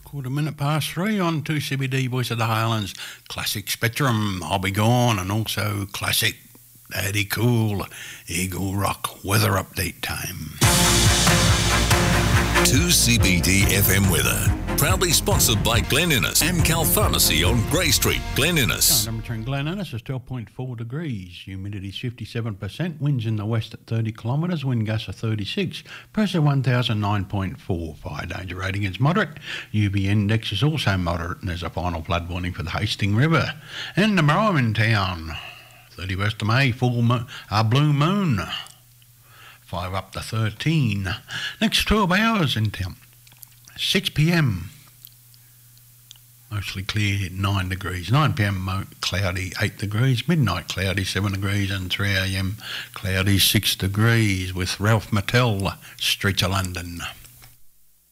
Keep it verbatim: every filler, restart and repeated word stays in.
Quarter minute past three on two C B D Voice of the Highlands, classic Spectrum, I'll Be Gone, and also classic Daddy Cool, Eagle Rock weather update time. two C B D F M weather, proudly sponsored by Glen Innes and Cal Pharmacy on Grey Street, Glen Innes. Temperature in Glen Innes is twelve point four degrees, humidity is fifty-seven percent, winds in the west at thirty kilometres, wind gusts are thirty-six, pressure one thousand nine point four, fire danger rating is moderate, U V index is also moderate, and there's a final flood warning for the Hastings River. And tomorrow in town, thirty-first of May, full mo- uh, blue moon, five up to thirteen. Next twelve hours in town, six p m, mostly clear, nine degrees. nine p m mo- cloudy, eight degrees. Midnight cloudy, seven degrees. And three a m cloudy, six degrees. With Ralph Mattel, Streets of London.